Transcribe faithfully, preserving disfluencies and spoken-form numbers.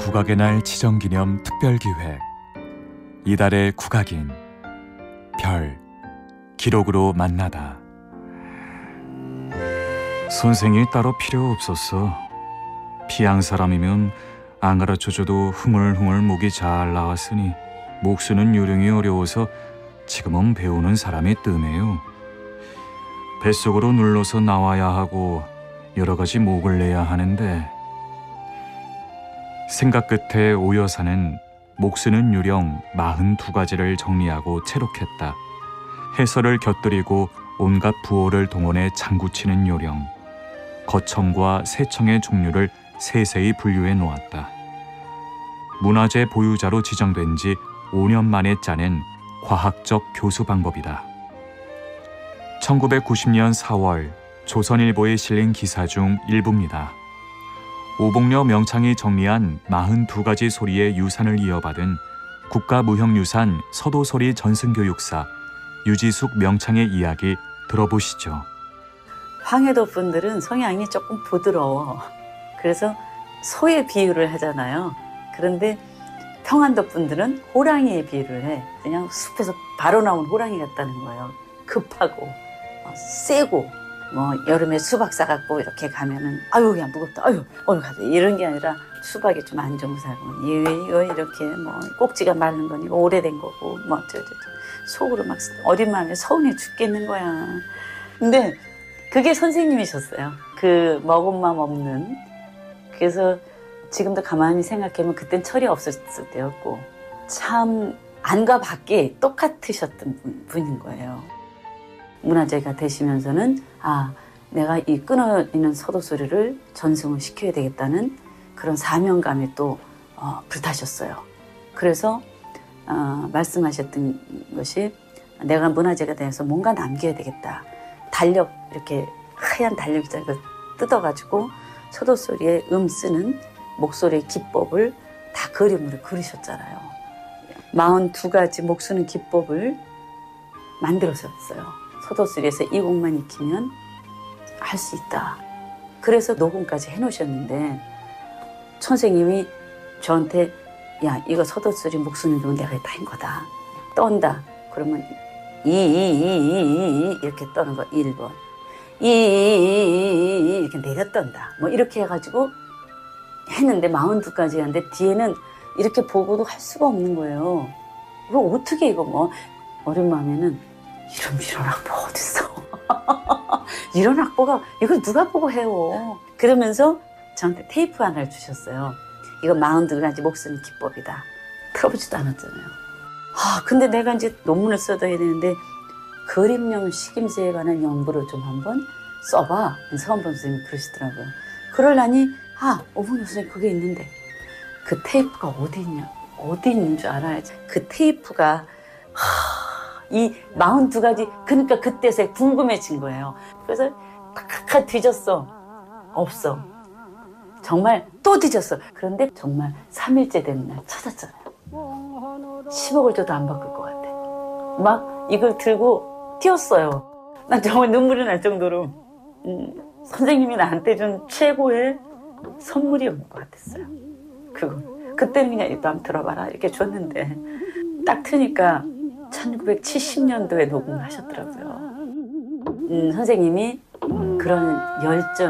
국악의 날 지정기념 특별기획 이달의 국악인 별 기록으로 만나다. 선생이 따로 필요 없었어. 피양 사람이면 안 가르쳐줘도 흥얼흥얼 목이 잘 나왔으니 목 쓰는 요령이 어려워서 지금은 배우는 사람이 뜸해요. 뱃속으로 눌러서 나와야 하고 여러 가지 목을 내야 하는데, 생각 끝에 오 여사는 목 쓰는 요령 마흔두 가지를 정리하고 채록했다. 해설을 곁들이고 온갖 부호를 동원해 장구치는 요령, 거청과 세청의 종류를 세세히 분류해 놓았다. 문화재 보유자로 지정된 지 오 년 만에 짜낸 과학적 교수 방법이다. 천구백구십 년 사월 조선일보에 실린 기사 중 일부입니다. 오복려 명창이 정리한 마흔두 가지 소리의 유산을 이어받은 국가무형유산 서도소리 전승교육사 유지숙 명창의 이야기 들어보시죠. 황해도 분들은 성향이 조금 부드러워. 그래서 소의 비유를 하잖아요. 그런데 평안도 분들은 호랑이의 비유를 해. 그냥 숲에서 바로 나온 호랑이 같다는 거예요. 급하고 어, 세고, 뭐 여름에 수박 싸갖고 이렇게 가면은 아유 야 무겁다, 아유 어느 가자, 이런 게 아니라 수박이 좀 안 좋은 사람은 이거 이렇게 뭐 꼭지가 마른 거니 오래된 거고 뭐 어쩌고 속으로 막 어린 마음에 서운해 죽겠는 거야. 근데 그게 선생님이셨어요. 그 먹은 마음 없는. 그래서 지금도 가만히 생각하면 그땐 철이 없었을 때였고 참 안과 밖에 똑같으셨던 분, 분인 거예요. 문화재가 되시면서는 아 내가 이 끊어있는 서도소리를 전승을 시켜야 되겠다는 그런 사명감에 또 어, 불타셨어요. 그래서 어, 말씀하셨던 것이 내가 문화재가 돼서 뭔가 남겨야 되겠다. 달력, 이렇게 하얀 달력이잖아요. 그걸 뜯어가지고 서도소리에 음 쓰는 목소리의 기법을 다 그림으로 그리셨잖아요. 마흔두 가지 목 쓰는 기법을 만들어셨어요. 서도소리에서 이 곡만 익히면 할 수 있다. 그래서 녹음까지 해놓으셨는데 선생님이 저한테 야 이거 서도소리 목 쓰는 건 내가 다 한 거다. 떤다. 그러면 이, 이, 이, 이, 이 이렇게 떠는 거 일 번. 이, 이, 이, 이 이렇게 내려 떤다. 뭐 이렇게 해가지고 했는데 마흔두 가지 하는데 뒤에는 이렇게 보고도 할 수가 없는 거예요. 그럼 어떻게 이거 뭐 어린 마음에는 이런 이런 악보 어딨어? 이런 악보가 이걸 누가 보고 해요? 그러면서 저한테 테이프 하나를 주셨어요. 이거 마흔두 가지 목 쓰는 기법이다. 틀어보지도 않았잖아요. 아 근데 내가 이제 논문을 써둬야 되는데 그림용 식임새에 관한 연구를 좀 한번 써봐. 서원범 선생님이 그러시더라고요. 그러려니 아 오복려 선생님 그게 있는데 그 테이프가 어디 있냐? 어디 있는 줄 알아야지. 그 테이프가 하, 이 마흔두 가지 그러니까 그때서 궁금해진 거예요. 그래서 탁탁 뒤졌어. 없어. 정말 또 뒤졌어. 그런데 정말 삼 일째 되는 날 찾았잖아요. 십억을 줘도 안 바꿀 것 같아. 막 이걸 들고 뛰었어요. 난 정말 눈물이 날 정도로 음, 선생님이 나한테 준 최고의 선물이었던 것 같았어요. 그거. 그때는 그냥 이거 한번 들어봐라 이렇게 줬는데 딱 트니까 천구백칠십 년도에 녹음을 하셨더라고요. 음, 선생님이 그런 열정